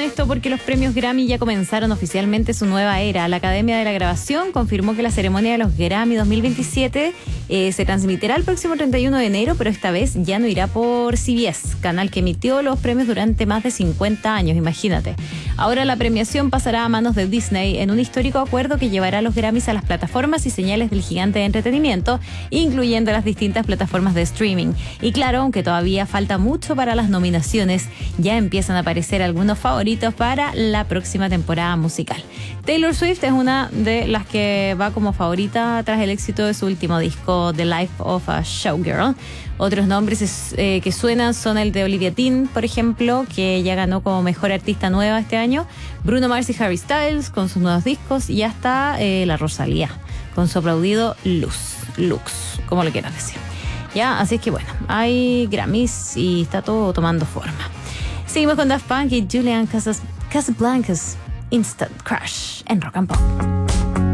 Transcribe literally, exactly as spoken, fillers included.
esto porque los premios Grammy ya comenzaron oficialmente su nueva era. La Academia de la Grabación confirmó que la ceremonia de los Grammy dos mil veintisiete eh, se transmitirá el próximo treinta y uno de enero, pero esta vez ya no irá por C B S, canal que emitió los premios durante más de cincuenta años, imagínate. Ahora la premiación pasará a manos de Disney en un histórico acuerdo que llevará los Grammys a las plataformas y señales del gigante de entretenimiento, incluyendo las distintas plataformas de streaming. Y claro, aunque todavía falta mucho para las nominaciones, ya empiezan a aparecer algunos favoritos para la próxima temporada musical. Taylor Swift es una de las que va como favorita tras el éxito de su último disco, The Life of a Showgirl. Otros nombres eh, que suenan son el de Olivia Dean, por ejemplo, que ya ganó como mejor artista nueva este año, Bruno Mars y Harry Styles con sus nuevos discos, y hasta eh, la Rosalía con su aplaudido Luz, Lux, como le quieras decir. Ya, así es que bueno, hay Grammys y está todo tomando forma. Seguimos con Daft Punk y Julian Casas, Casablancas, Instant Crush en Rock and Pop.